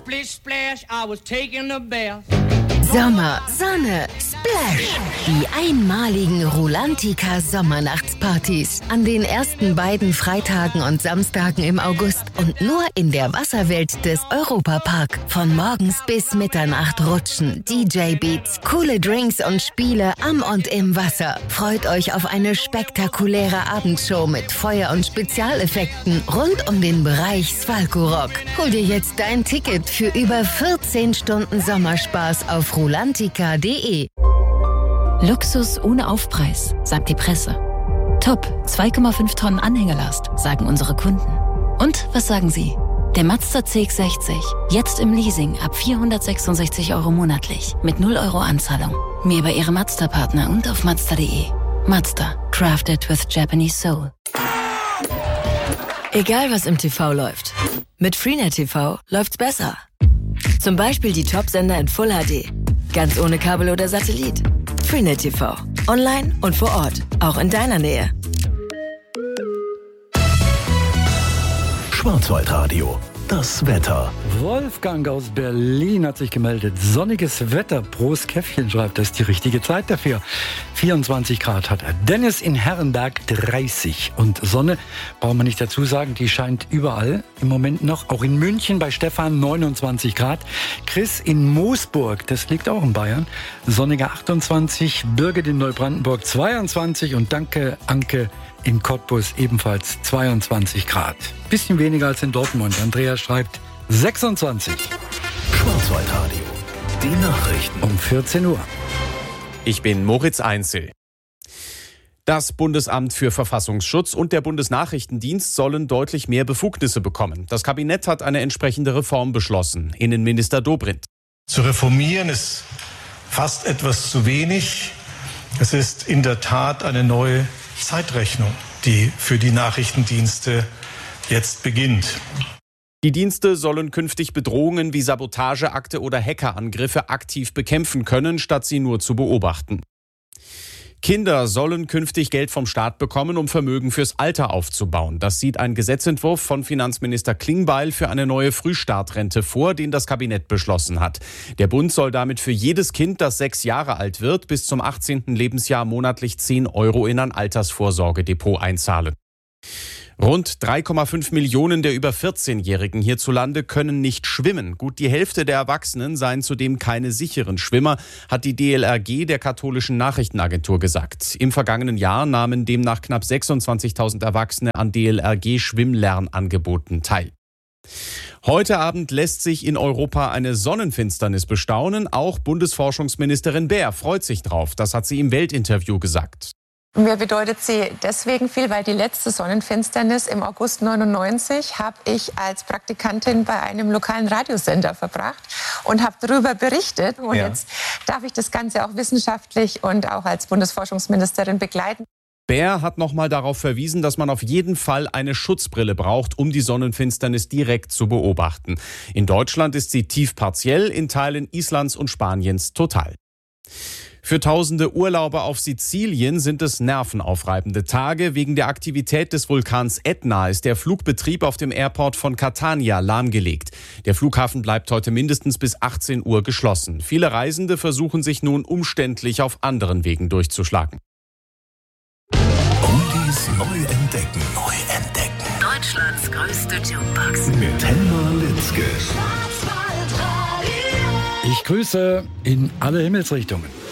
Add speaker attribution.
Speaker 1: Splish splash, I was taking a bath.
Speaker 2: Sommer, Sonne, Splash! Die einmaligen Rulantica Sommernachtspartys an den ersten beiden Freitagen und Samstagen im August und nur in der Wasserwelt des Europapark. Von morgens bis Mitternacht rutschen, DJ-Beats, coole Drinks und Spiele am und im Wasser. Freut euch auf eine spektakuläre Abendshow mit Feuer- und Spezialeffekten rund um den Bereich Svalko-Rock. Hol dir jetzt dein Ticket für über 14 Stunden Sommerspaß auf rulantica.de.
Speaker 3: Luxus ohne Aufpreis, sagt die Presse. Top, 2,5 Tonnen Anhängelast, sagen unsere Kunden. Und was sagen Sie? Der Mazda CX-60, jetzt im Leasing ab 466 € monatlich, mit 0 € Anzahlung. Mehr bei Ihrem Mazda-Partner und auf Mazda.de. Mazda, crafted with Japanese soul.
Speaker 2: Egal was im TV läuft, mit Freenet TV läuft's besser. Zum Beispiel die Top-Sender in Full HD. Ganz ohne Kabel oder Satellit. Freenet TV. Online und vor Ort. Auch in deiner Nähe.
Speaker 4: Schwarzwaldradio. Das Wetter.
Speaker 5: Wolfgang aus Berlin hat sich gemeldet. Sonniges Wetter. Prost Käffchen schreibt, das ist die richtige Zeit dafür. 24 Grad hat er. Dennis in Herrenberg 30. Und Sonne, brauchen wir nicht dazu sagen, die scheint überall im Moment noch. Auch in München bei Stefan 29 Grad. Chris in Moosburg, das liegt auch in Bayern. Sonnige 28. Birgit in Neubrandenburg 22. Und danke Anke in Cottbus ebenfalls 22 Grad. Bisschen weniger als in Dortmund. Andreas schreibt 26.
Speaker 4: Schwarzwaldradio. Die Nachrichten
Speaker 5: um 14 Uhr.
Speaker 6: Ich bin Moritz Einzel. Das Bundesamt für Verfassungsschutz und der Bundesnachrichtendienst sollen deutlich mehr Befugnisse bekommen. Das Kabinett hat eine entsprechende Reform beschlossen. Innenminister Dobrindt.
Speaker 7: Zu reformieren ist fast etwas zu wenig. Es ist in der Tat eine neue Zeitrechnung, die für die Nachrichtendienste jetzt beginnt.
Speaker 6: Die Dienste sollen künftig Bedrohungen wie Sabotageakte oder Hackerangriffe aktiv bekämpfen können, statt sie nur zu beobachten. Kinder sollen künftig Geld vom Staat bekommen, um Vermögen fürs Alter aufzubauen. Das sieht ein Gesetzentwurf von Finanzminister Klingbeil für eine neue Frühstartrente vor, den das Kabinett beschlossen hat. Der Bund soll damit für jedes Kind, das 6 Jahre alt wird, bis zum 18. Lebensjahr monatlich 10 € in ein Altersvorsorgedepot einzahlen. Rund 3,5 Millionen der über 14-Jährigen hierzulande können nicht schwimmen. Gut die Hälfte der Erwachsenen seien zudem keine sicheren Schwimmer, hat die DLRG der katholischen Nachrichtenagentur gesagt. Im vergangenen Jahr nahmen demnach knapp 26.000 Erwachsene an DLRG-Schwimmlernangeboten teil. Heute Abend lässt sich in Europa eine Sonnenfinsternis bestaunen. Auch Bundesforschungsministerin Baer freut sich drauf. Das hat sie im Weltinterview gesagt.
Speaker 8: Mir bedeutet sie deswegen viel, weil die letzte Sonnenfinsternis im August 99 habe ich als Praktikantin bei einem lokalen Radiosender verbracht und habe darüber berichtet. Und jetzt darf ich das Ganze auch wissenschaftlich und auch als Bundesforschungsministerin begleiten.
Speaker 6: Baer hat nochmal darauf verwiesen, dass man auf jeden Fall eine Schutzbrille braucht, um die Sonnenfinsternis direkt zu beobachten. In Deutschland ist sie tief partiell, in Teilen Islands und Spaniens total. Für tausende Urlauber auf Sizilien sind es nervenaufreibende Tage. Wegen der Aktivität des Vulkans Ätna ist der Flugbetrieb auf dem Airport von Catania lahmgelegt. Der Flughafen bleibt heute mindestens bis 18 Uhr geschlossen. Viele Reisende versuchen sich nun umständlich auf anderen Wegen durchzuschlagen.
Speaker 4: Oldies neu entdecken.
Speaker 2: Deutschlands größte Jukebox.
Speaker 4: Mit Helma Litzke.
Speaker 5: Ich grüße in alle Himmelsrichtungen.